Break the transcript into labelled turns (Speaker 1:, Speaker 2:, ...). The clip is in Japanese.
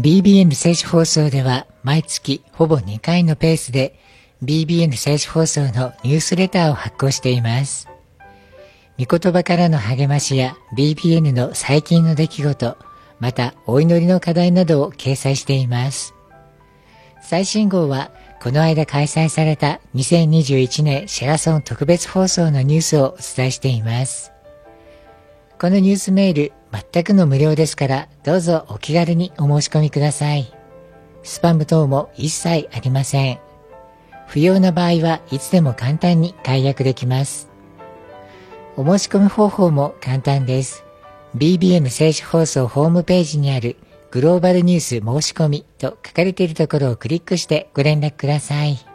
Speaker 1: BBN 聖書放送では毎月ほぼ2回のペースで BBN 聖書放送のニュースレターを発行しています。御言葉からの励ましや BBN の最近の出来事、またお祈りの課題などを掲載しています。最新号はこの間開催された2021年シェラソン特別放送のニュースをお伝えしています。このニュースメール全くの無料ですから、どうぞお気軽にお申し込みください。スパム等も一切ありません。不要な場合はいつでも簡単に解約できます。お申し込み方法も簡単です。BBN 聖書放送ホームページにあるグローバルニュース申し込みと書かれているところをクリックしてご連絡ください。